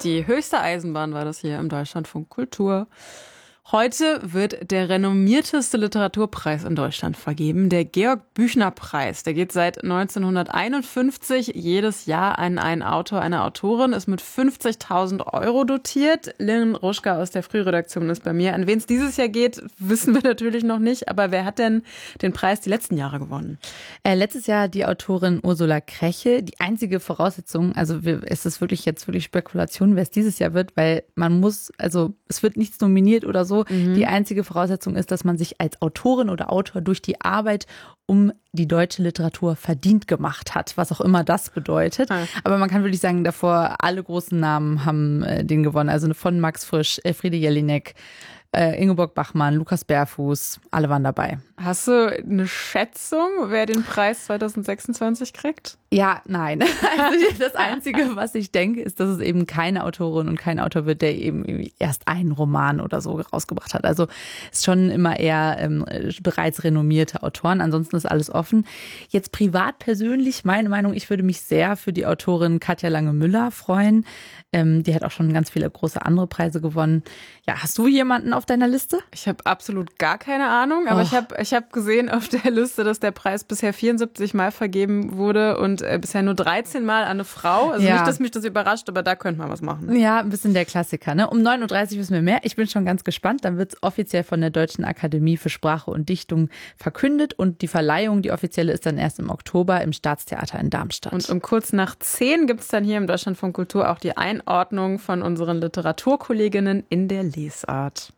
Die höchste Eisenbahn war das hier im Deutschlandfunk Kultur. Heute wird der renommierteste Literaturpreis in Deutschland vergeben, der Georg-Büchner-Preis. Der geht seit 1951 jedes Jahr an einen Autor, eine Autorin, ist mit 50.000 € dotiert. Lynn Ruschka aus der Frühredaktion ist bei mir. An wen es dieses Jahr geht, wissen wir natürlich noch nicht. Aber wer hat denn den Preis die letzten Jahre gewonnen? Letztes Jahr die Autorin Ursula Krechel. Die einzige Voraussetzung, also es ist wirklich Spekulation, wer es dieses Jahr wird, weil es wird nichts nominiert oder so. Die einzige Voraussetzung ist, dass man sich als Autorin oder Autor durch die Arbeit um die deutsche Literatur verdient gemacht hat, was auch immer das bedeutet. Aber man kann wirklich sagen, davor alle großen Namen haben den gewonnen. Also von Max Frisch, Elfriede Jelinek, Ingeborg Bachmann, Lukas Berfuß, alle waren dabei. Hast du eine Schätzung, wer den Preis 2026 kriegt? Ja, nein. Also das Einzige, was ich denke, ist, dass es eben keine Autorin und kein Autor wird, der eben erst einen Roman oder so rausgebracht hat. Also ist schon immer eher bereits renommierte Autoren. Ansonsten ist alles offen. Jetzt privat persönlich, meine Meinung, ich würde mich sehr für die Autorin Katja Lange-Müller freuen. Die hat auch schon ganz viele große andere Preise gewonnen. Ja, hast du jemanden auf deiner Liste? Ich habe absolut gar keine Ahnung, aber ich hab gesehen auf der Liste, dass der Preis bisher 74 Mal vergeben wurde und bisher nur 13 Mal an eine Frau. Also nicht, dass mich das überrascht, aber da könnte man was machen. Ja, ein bisschen der Klassiker. Ne? Um 9.30 Uhr wissen wir mehr. Ich bin schon ganz gespannt. Dann wird es offiziell von der Deutschen Akademie für Sprache und Dichtung verkündet und die Verleihung, die offizielle, ist dann erst im Oktober im Staatstheater in Darmstadt. Und um kurz nach 10 gibt es dann hier im Deutschlandfunk Kultur auch die Einordnung von unseren Literaturkolleginnen in der Lesart.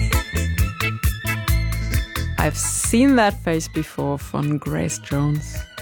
I've Seen That Face Before von Grace Jones.